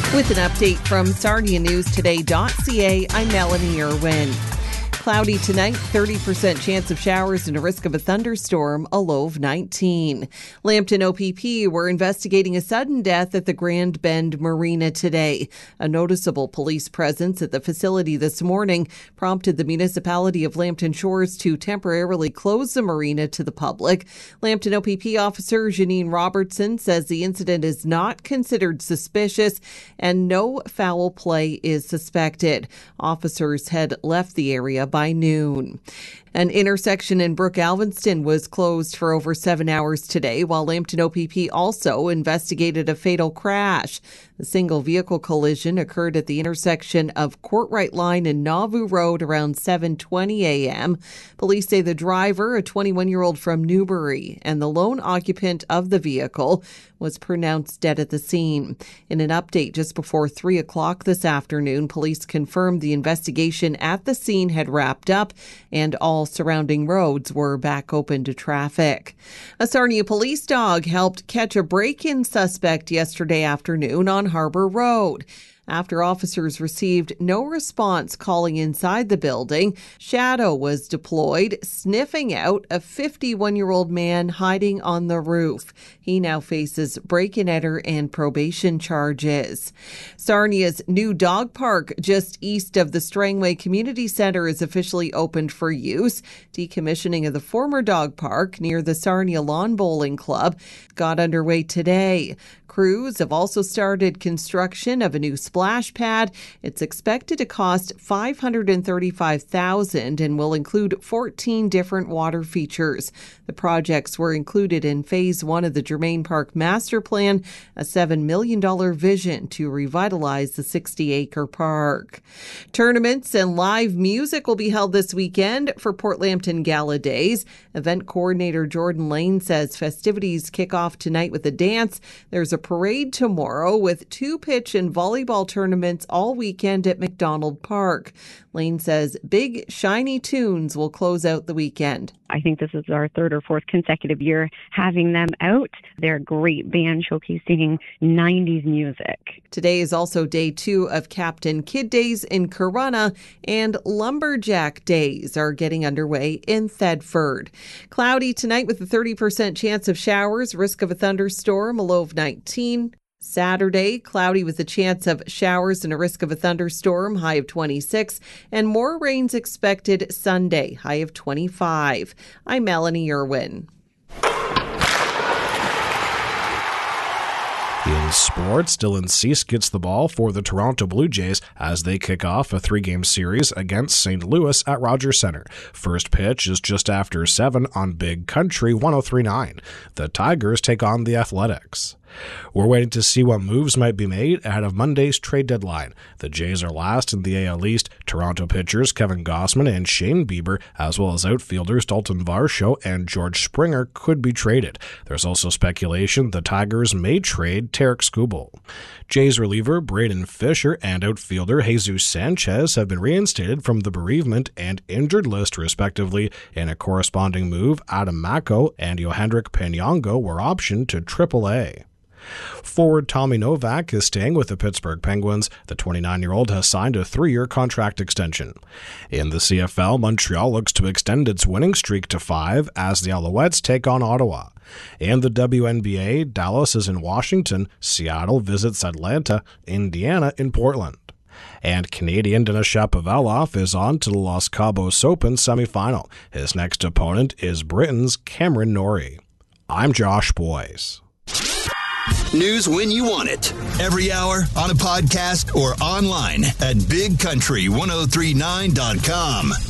With an update from SarniaNewsToday.ca, I'm Melanie Irwin. Cloudy tonight, 30% chance of showers and a risk of a thunderstorm, a low of 19. Lambton OPP were investigating a sudden death at the Grand Bend Marina today. A noticeable police presence at the facility this morning prompted the municipality of Lambton Shores to temporarily close the marina to the public. Lambton OPP officer Janine Robertson says the incident is not considered suspicious and no foul play is suspected. Officers had left the area by noon. An intersection in Brook Alvinston was closed for over 7 hours today, while Lambton OPP also investigated a fatal crash. The single vehicle collision occurred at the intersection of Courtright Line and Nauvoo Road around 7:20 a.m. Police say the driver, a 21-year-old from Newbury, and the lone occupant of the vehicle was pronounced dead at the scene. In an update just before 3 o'clock this afternoon, police confirmed the investigation at the scene had wrapped up and all surrounding roads were back open to traffic. A Sarnia police dog helped catch a break-in suspect yesterday afternoon on Harbor Road. After officers received no response calling inside the building, Shadow was deployed, sniffing out a 51-year-old man hiding on the roof. He now faces break-and-enter and probation charges. Sarnia's new dog park just east of the Strangway Community Centre is officially opened for use. Decommissioning of the former dog park near the Sarnia Lawn Bowling Club got underway today. Crews have also started construction of a new splash pad. It's expected to cost $535,000 and will include 14 different water features. The projects were included in Phase 1 of the Germain Park Master Plan, a $7 million vision to revitalize the 60-acre park. Tournaments and live music will be held this weekend for Port Lambton Gala Days. Event coordinator Jordan Lane says festivities kick off tonight with a dance. There's a parade tomorrow with 2 pitch and volleyball tournaments all weekend at McDonald Park. Lane says big, shiny tunes will close out the weekend. I think this is our 3rd or 4th consecutive year having them out. They're a great band showcasing 90s music. Today is also day 2 of Captain Kidd Days in Corunna, and Lumberjack Days are getting underway in Thedford. Cloudy tonight with a 30% chance of showers, risk of a thunderstorm, a low of 19. Saturday, cloudy with a chance of showers and a risk of a thunderstorm, high of 26, and more rains expected Sunday, high of 25. I'm Melanie Irwin. In sports, Dylan Cease gets the ball for the Toronto Blue Jays as they kick off a 3-game series against St. Louis at Rogers Centre. First pitch is just after 7 on Big Country 103.9. The Tigers take on the Athletics. We're waiting to see what moves might be made ahead of Monday's trade deadline. The Jays are last in the AL East. Toronto pitchers Kevin Gausman and Shane Bieber, as well as outfielders Dalton Varsho and George Springer, could be traded. There's also speculation the Tigers may trade Tarek Skubal. Jays reliever Braden Fisher and outfielder Jesus Sanchez have been reinstated from the bereavement and injured list, respectively. In a corresponding move, Adam Mako and Yohendrick Peñango were optioned to AAA. Forward Tommy Novak is staying with the Pittsburgh Penguins. The 29-year-old has signed a 3-year contract extension. In the CFL, Montreal looks to extend its winning streak to 5 as the Alouettes take on Ottawa. In the WNBA, Dallas is in Washington, Seattle visits Atlanta, Indiana in Portland. And Canadian Denis Shapovalov is on to the Los Cabos Open semifinal. His next opponent is Britain's Cameron Norrie. I'm Josh Boyce. News when you want it. Every hour, on a podcast, or online at BigCountry1039.com.